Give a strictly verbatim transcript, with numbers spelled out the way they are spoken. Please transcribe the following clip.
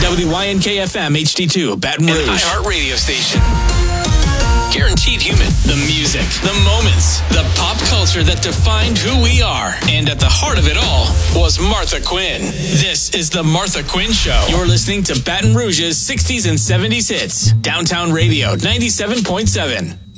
W Y N K F M H D two, Baton Rouge. An iHeart radio station. Guaranteed human. The music, the moments, the pop culture that defined who we are. And at the heart of it all was Martha Quinn. This is the Martha Quinn Show. You're listening to Baton Rouge's sixties and seventies hits. Downtown Radio, ninety-seven point seven.